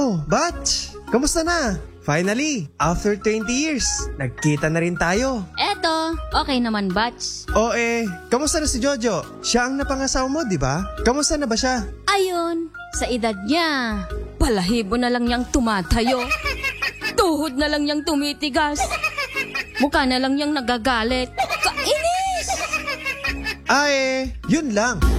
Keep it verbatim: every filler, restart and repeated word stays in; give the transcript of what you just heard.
Oh, Batch! Kamusta na? Finally, after twenty years, nagkita na rin tayo. Eto, okay naman, Batch. O eh, kamusta na si Jojo? Siya ang napangasawa mo, di ba? Kamusta na ba siya? Ayun, sa edad niya, balahibo na lang niyang tumatayo. Tuhod na lang niyang tumitigas. Mukha na lang niyang nagagalit. Kainis! Ah eh, yun lang.